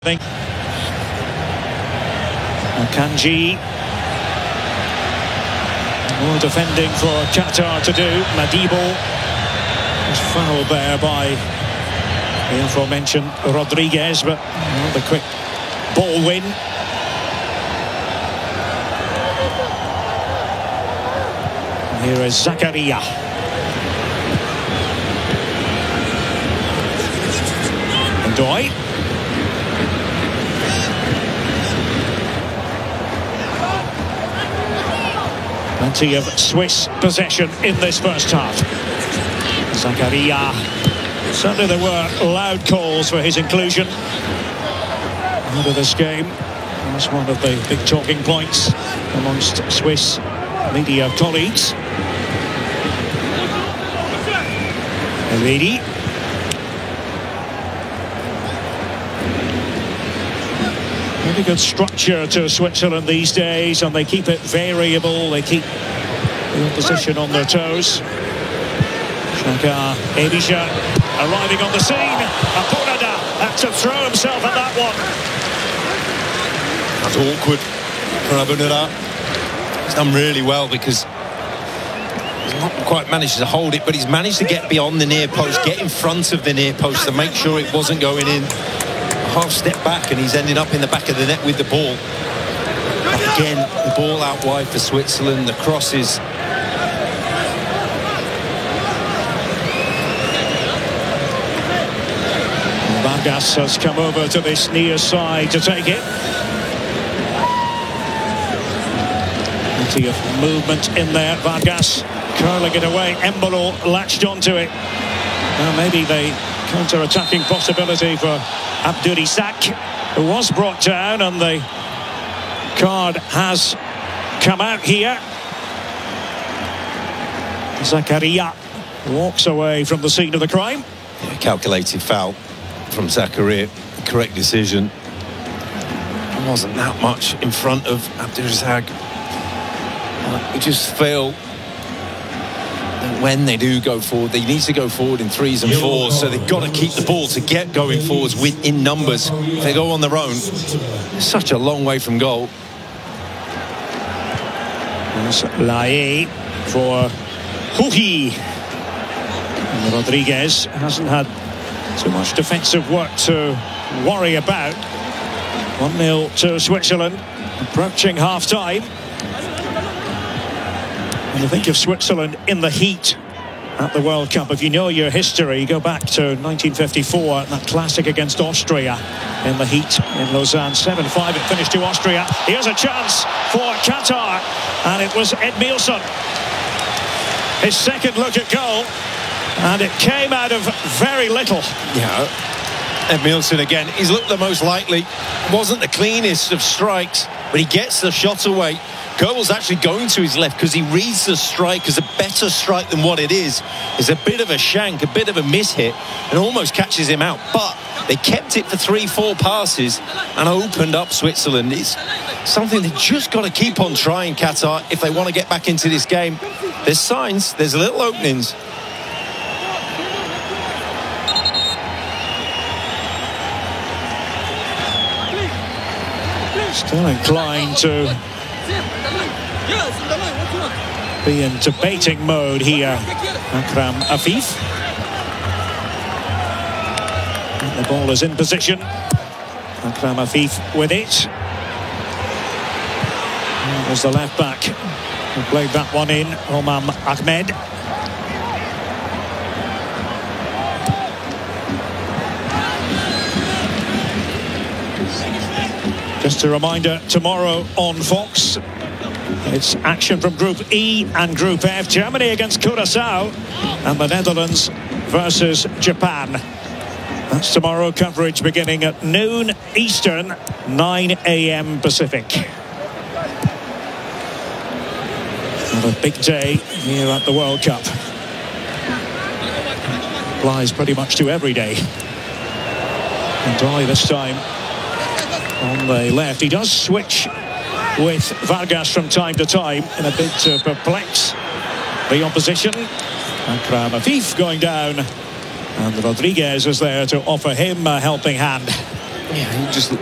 Kanji. More defending for Qatar to do. Madibo was fouled there by the aforementioned Rodriguez, but the quick ball win. And here is Zakaria. Ndoye. Plenty of Swiss possession in this first half. Zakaria. Certainly there were loud calls for his inclusion out of this game. That's one of the big talking points amongst Swiss media colleagues. Elvedi. Really good structure to Switzerland these days, and they keep it variable. They keep the opposition on their toes. Shaka Ebisha arriving on the scene. Aponada had to throw himself at that one. That's awkward for Aponada. He's done really well because he's not quite managed to hold it, but he's managed to get beyond the near post, get in front of the near post to make sure it wasn't going in. Half step back and he's ended up in the back of the net with the ball. But again, the ball out wide for Switzerland. The crosses. Vargas has come over to this near side to take it. Plenty of movement in there. Vargas curling it away. Embolo latched onto it. Now maybe the counter-attacking possibility for Abdurisak, who was brought down, and the card has come out here. Zakaria walks away from the scene of the crime. Yeah, calculated foul from Zakaria. Correct decision. It wasn't that much in front of Abdurisak. We just feel that when they do go forward, they need to go forward in threes and fours, so they've got to keep the ball to get going forwards within numbers. If they go on their own, it's such a long way from goal. There's Lae for Huhi. And Rodriguez hasn't had too much defensive work to worry about. 1-0 to Switzerland, approaching half-time. And you think of Switzerland in the heat at the World Cup. If you know your history, you go back to 1954, that classic against Austria in the heat in Lausanne. 7-5, it finished to Austria. Here's a chance for Qatar, and it was Edmilson. His second look at goal, and it came out of very little. Yeah, Edmilson again. He's looked the most likely. Wasn't the cleanest of strikes, but he gets the shot away. Goebel's actually going to his left because he reads the strike as a better strike than what it is. It's a bit of a shank, a bit of a mishit, and almost catches him out. But they kept it for 3-4 passes and opened up Switzerland. It's something they've just got to keep on trying, Qatar, if they want to get back into this game. There's signs, there's little openings. Still inclined to be in debating mode here, Akram Afif. And the ball is in position. Akram Afif with it. And there's the left back who played that one in, Omam Ahmed. Just a reminder, tomorrow on Fox, it's action from Group E and Group F. Germany against Curaçao and the Netherlands versus Japan. That's tomorrow, coverage beginning at noon Eastern, 9 a.m. Pacific. What a big day here at the World Cup. Applies pretty much to every day. Ndoye this time on the left. He does switch with Vargas from time to time in a bid to perplex the opposition. Akram Afif going down, and Rodriguez is there to offer him a helping hand. Yeah, he just